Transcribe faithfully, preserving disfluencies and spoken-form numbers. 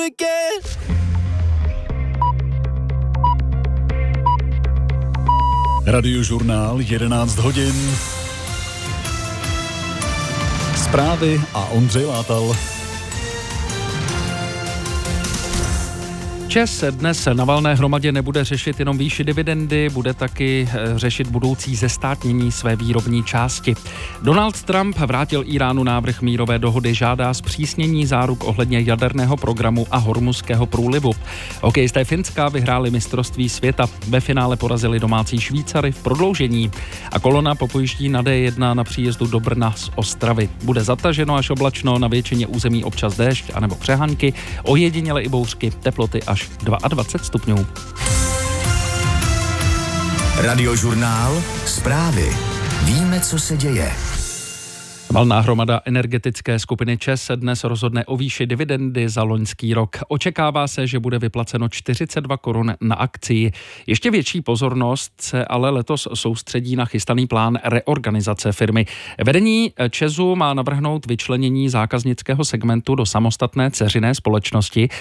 Radiožurnál jedenáct hodin. Zprávy a Ondřej Látal. ČEZ dnes na valné hromadě nebude řešit jenom výši dividendy, bude taky řešit budoucí zestátnění své výrobní části. Donald Trump vrátil Íránu návrh mírové dohody, žádá zpřísnění záruk ohledně jaderného programu a Hormuzského průlivu. Hokejisté Finska vyhráli mistrovství světa, ve finále porazili domácí Švýcary v prodloužení a kolona popojíždí na D jedna na příjezdu do Brna z Ostravy. Bude zataženo až oblačno, na většině území občas déšť anebo přehánky, ojediněle i bouřky, teploty až dvacet dva stupňů. Radiožurnál, zprávy. Víme, co se děje. Valná hromada energetické skupiny ČEZ dnes rozhodne o výši dividendy za loňský rok. Očekává se, že bude vyplaceno čtyřicet dva korun na akcii. Ještě větší pozornost se ale letos soustředí na chystaný plán reorganizace firmy. Vedení ČEZu má navrhnout vyčlenění zákaznického segmentu do samostatné dceřiné společnosti